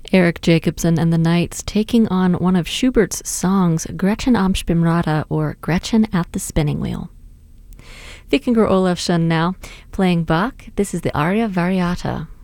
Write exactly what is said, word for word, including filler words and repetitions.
Eric Jacobson and the Knights taking on one of Schubert's songs, Gretchen am Spinnrad, or Gretchen at the Spinning Wheel. Vikingur Olafsson now, playing Bach. This is the aria Variata.